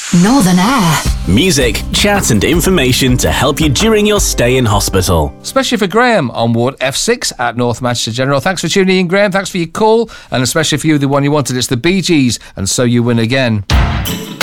Northern Air. Music, chat and information to help you during your stay in hospital. Especially for Graham on Ward F6 at North Manchester General. Thanks for tuning in, Graham. Thanks for your call. And especially for you, the one you wanted. It's the Bee Gees, and So You Win Again.